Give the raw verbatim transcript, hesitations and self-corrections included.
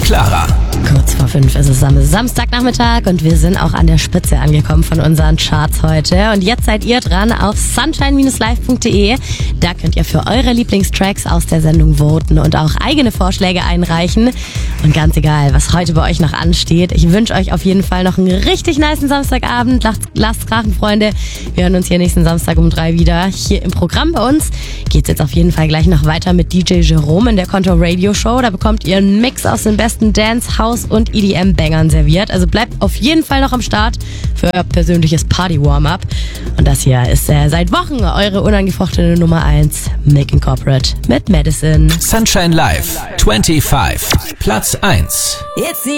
Clara. Kurz vor fünf ist es am Samstagnachmittag und wir sind auch an der Spitze angekommen von unseren Charts heute. Und jetzt seid ihr dran auf sunshine live punkt de. Da könnt ihr für eure Lieblingstracks aus der Sendung voten und auch eigene Vorschläge einreichen. Und ganz egal, was heute bei euch noch ansteht, ich wünsche euch auf jeden Fall noch einen richtig nicen Samstagabend. Lasst, lasst krachen, Freunde. Wir hören uns hier nächsten Samstag um drei wieder. Hier im Programm bei uns geht's jetzt auf jeden Fall gleich noch weiter mit D J Jerome in der Konto Radio Show. Da bekommt ihr einen Mix aus den besten Dance, House und E D M-Bangern serviert. Also bleibt auf jeden Fall noch am Start für euer persönliches Party-Warm-Up. Und das hier ist äh, seit Wochen eure unangefochtene Nummer eins, Making Corporate mit Madison. Sunshine Live, fünfundzwanzig, Platz eins.